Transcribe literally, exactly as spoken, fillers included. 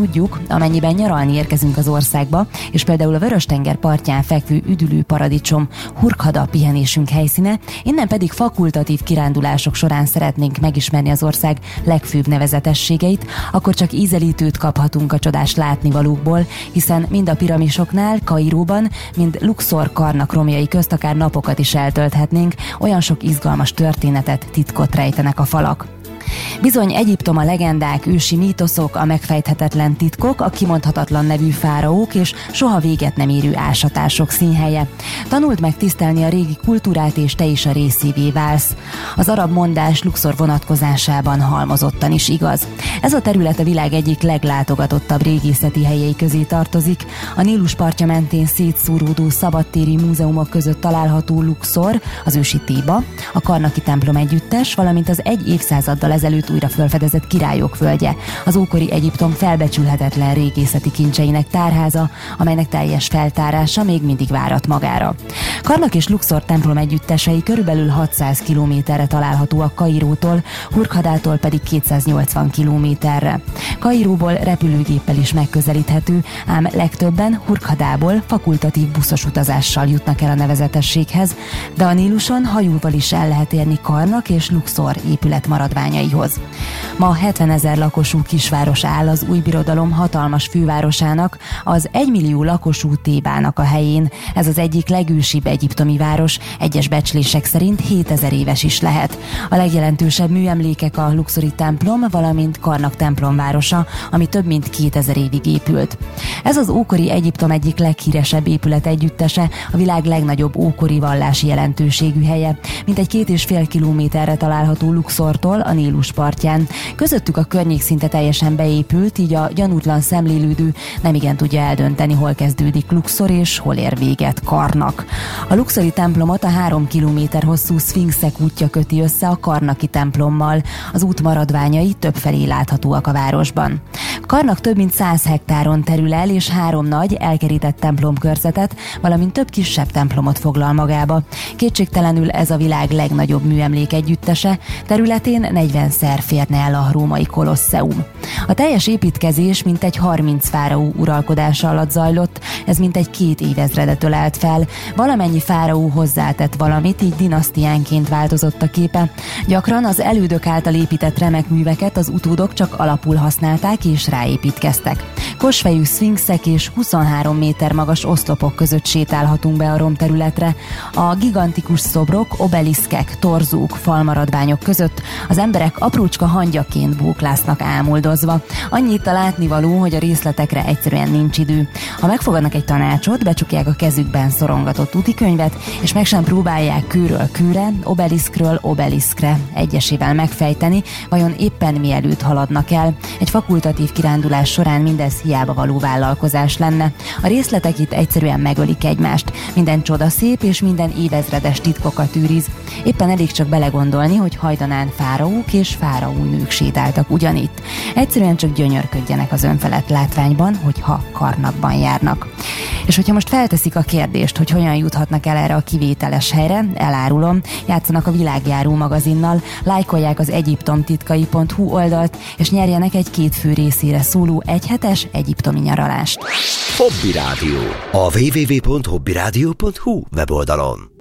Tudjuk, amennyiben nyaralni érkezünk az országba, és például a Vörös-tenger partján fekvő üdülő paradicsom Hurghada pihenésünk helyszíne, innen pedig fakultatív kirándulások során szeretnénk megismerni az ország legfőbb nevezetességeit, akkor csak ízelítőt kaphatunk a csodás látnivalókból, hiszen mind a piramisoknál, Kairóban, mind Luxor-Karnak romjai közt akár napokat is eltölthetnénk, olyan sok izgalmas történetet, titkot rejtenek a falak. Bizony Egyiptom a legendák, ősi mítoszok, a megfejthetetlen titkok, a kimondhatatlan nevű fáraók és soha véget nem érő ásatások színhelye. Tanuld meg tisztelni a régi kultúrát, és te is a részévé válsz. Az arab mondás Luxor vonatkozásában halmozottan is igaz. Ez a terület a világ egyik leglátogatottabb régészeti helyei közé tartozik. A Nílus partja mentén szétszóródó szabadtéri múzeumok között található Luxor, az ősi Téba, a Karnaki templom együttes, valamint az egy évszázaddal ezelőtt újra felfedezett Királyok völgye, az ókori Egyiptom felbecsülhetetlen régészeti kincseinek tárháza, amelynek teljes feltárása még mindig várat magára. Karnak és Luxor templom együttesei körülbelül hatszáz kilométerre találhatóak Kairótól, Hurghadától pedig kétszáznyolcvan kilométerre. Kairóból repülőgéppel is megközelíthető, ám legtöbben Hurghadából fakultatív buszos utazással jutnak el a nevezetességhez, de a Níluson hajóval is el lehet érni Karnak és Luxor épület maradványaihoz. Ma hetvenezer lakosú kisváros áll az új birodalom hatalmas fővárosának, az egymillió lakosú Tébának a helyén. Ez az egyik legősibb egyiptomi város, egyes becslések szerint hétezer éves is lehet. A legjelentősebb műemlékek a luxori templom, valamint Karnak templomvárosa, ami több mint kétezer évig épült. Ez az ókori Egyiptom egyik leghíresebb épület együttese, a világ legnagyobb ókori vallási jelentőségű helye, mintegy két és fél kilométerre található Luxortól, a Nílus partján. Közöttük a környék szinte teljesen beépült, így a gyanútlan szemlélődő nemigen tudja eldönteni, hol kezdődik Luxor és hol ér véget Karnak. A luxori templomot a három kilométer hosszú szfinxek útja köti össze a Karnaki templommal. Az út maradványai többfelé láthatóak a városban. Karnak több mint száz hektáron terül el, és három nagy, elkerített templomkörzetet, valamint több kisebb templomot foglal magába. Kétségtelenül ez a világ legnagyobb műemlék együttese, területén negyvenszer férne el a római kolosseum. A teljes építkezés mintegy harminc fáraó uralkodása alatt zajlott, ez mintegy két évezredet ölelt fel. Valamennyi fáraó hozzátett valamit, így dinasztiánként változott a képe. Gyakran az elődök által épített remek műveket az utódok csak alapul használták és ráépítkeztek. Kosfejű szfinxek és huszonhárom méter magas oszlopok között sétálhatunk be a romterületre. A gigantikus szobrok, obeliszkek, torzók, falmaradványok között az emberek aprócska hangyaként bóklásznak ámuldozva. Annyit a látnivaló, hogy a részletekre egyszerűen nincs idő. Ha megfogadnak egy tanácsot, becsukják a kezükben szorongatott útikönyvet, és meg sem próbálják kőről kőre, obeliszkről obeliszkre egyesével megfejteni, vajon éppen mielőtt haladnak el. Egy fakultatív kirándulás során mindez hiába való vállalkozás lenne. A részletek itt egyszerűen megölik egymást. Minden csodaszép és minden évezredes titkokat őriz. Éppen elég csak belegondolni, hogy hajdanán fáraók és fáraónők sétáltak ugyanitt. Egyszerűen csak gyönyörködjenek az önfelett látványban, hogyha Karnakban járnak. És hogyha most felteszik a kérdést, hogy hogyan juthatnak el erre a kivételes helyre, elárulom, játszanak a Világjáró magazinnal, lájkolják az egyiptomtitkai pont hu oldalt, és nyerjenek egy két fő részére szóló egyhetes egyiptomi nyaralást. Hobby Rádió. A double-u double-u double-u pont hobby rádió pont hu weboldalon.